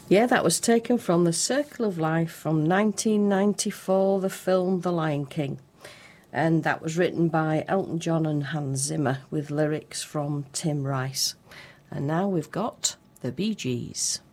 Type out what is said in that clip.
Yeah, that was taken from The Circle of Life from 1994, the film The Lion King. And that was written by Elton John and Hans Zimmer with lyrics from Tim Rice. And now we've got the Bee Gees.